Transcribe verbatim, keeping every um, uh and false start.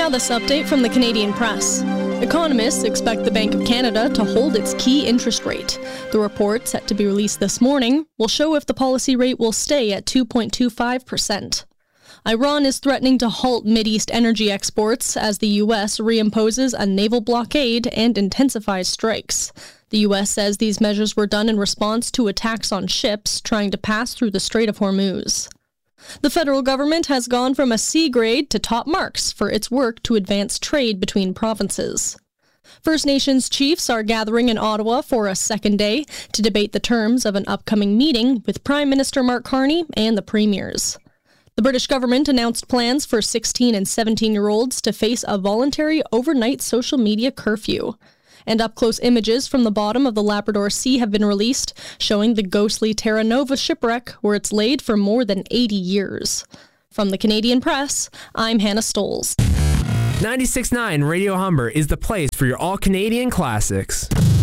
Now this update from the Canadian Press. Economists expect the Bank of Canada to hold its key interest rate. The report, set to be released this morning, will show if the policy rate will stay at two point two five percent. Iran is threatening to halt Mideast energy exports as the U S reimposes a naval blockade and intensifies strikes. The U S says these measures were done in response to attacks on ships trying to pass through the Strait of Hormuz. The federal government has gone from a C grade to top marks for its work to advance trade between provinces. First Nations chiefs are gathering in Ottawa for a second day to debate the terms of an upcoming meeting with Prime Minister Mark Carney and the premiers. The British government announced plans for sixteen and seventeen-year-olds to face a voluntary overnight social media curfew. And up-close images from the bottom of the Labrador Sea have been released, showing the ghostly Terra Nova shipwreck where it's laid for more than eighty years. From the Canadian Press, I'm Hannah Stoles. ninety-six point nine Radio Humber is the place for your all-Canadian classics.